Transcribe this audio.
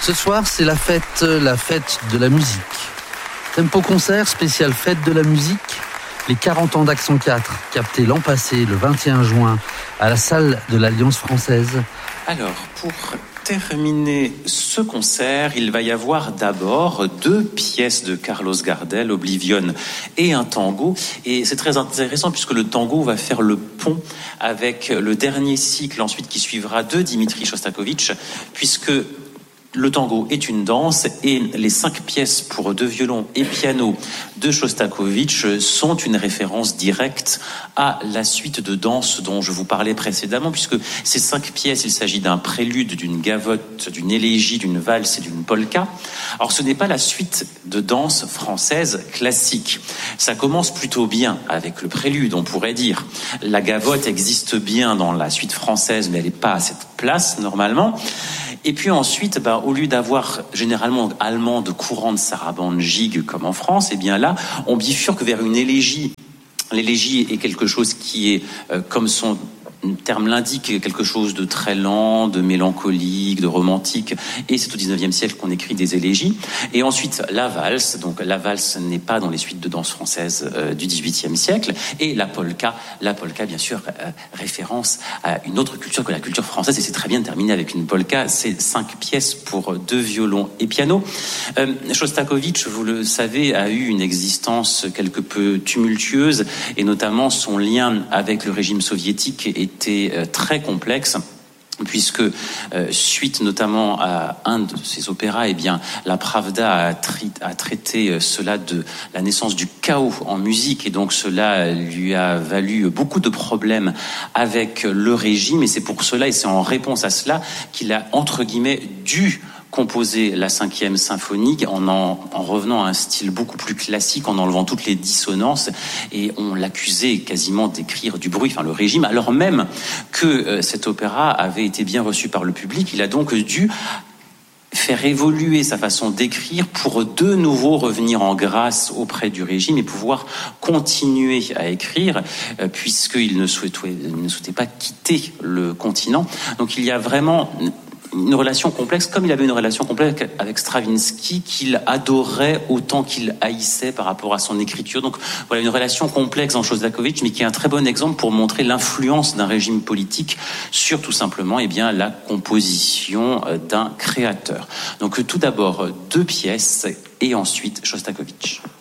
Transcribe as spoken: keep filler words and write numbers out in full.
Ce soir, c'est la fête, la fête de la musique. Tempo concert, spécial fête de la musique. Les quarante ans d'Action quatre, captés l'an passé, le vingt et un juin, à la salle de l'Alliance française. Alors, pour terminer ce concert, il va y avoir d'abord deux pièces de Carlos Gardel, Oblivion et un tango. Et c'est très intéressant puisque le tango va faire le pont avec le dernier cycle ensuite qui suivra de Dimitri Shostakovich, puisque le tango est une danse et les cinq pièces pour deux violons et piano de Shostakovich sont une référence directe à la suite de danse dont je vous parlais précédemment, puisque ces cinq pièces, il s'agit d'un prélude, d'une gavotte, d'une élégie, d'une valse et d'une polka. Alors ce n'est pas la suite de danse française classique. Ça commence plutôt bien avec le prélude, on pourrait dire. La gavotte existe bien dans la suite française, mais elle n'est pas à cette place normalement. Et puis ensuite, bah, au lieu d'avoir généralement allemand de courant de sarabande gigue comme en France, eh bien là, on bifurque vers une élégie. L'élégie est quelque chose qui est, euh, comme son terme l'indique, quelque chose de très lent, de mélancolique, de romantique. Et c'est au dix-neuvième siècle qu'on écrit des élégies. Et ensuite, la valse. Donc la valse n'est pas dans les suites de danse françaises euh, du dix-huitième siècle. Et la polka. La polka, bien sûr, euh, référence à une autre culture que la culture française. Et c'est très bien de terminer avec une polka. C'est cinq pièces pour deux violons et piano. Euh, Shostakovich, vous le savez, a eu une existence quelque peu tumultueuse. Et notamment, son lien avec le régime soviétique était très complexe, puisque euh, suite notamment à un de ses opéras, eh bien la Pravda a, tri- a traité cela de la naissance du chaos en musique, et donc cela lui a valu beaucoup de problèmes avec le régime, et c'est pour cela et c'est en réponse à cela qu'il a entre guillemets dû composer la cinquième symphonie en, en, en revenant à un style beaucoup plus classique, en enlevant toutes les dissonances, et on l'accusait quasiment d'écrire du bruit, enfin le régime, alors même que euh, cet opéra avait été bien reçu par le public. Il a donc dû faire évoluer sa façon d'écrire pour de nouveau revenir en grâce auprès du régime et pouvoir continuer à écrire, euh, puisqu'il ne souhaitait, ne souhaitait pas quitter le continent. Donc il y a vraiment une relation complexe, comme il avait une relation complexe avec Stravinsky, qu'il adorait autant qu'il haïssait par rapport à son écriture. Donc voilà, une relation complexe en Shostakovich, mais qui est un très bon exemple pour montrer l'influence d'un régime politique sur tout simplement eh bien, la composition d'un créateur. Donc tout d'abord deux pièces et ensuite Shostakovich.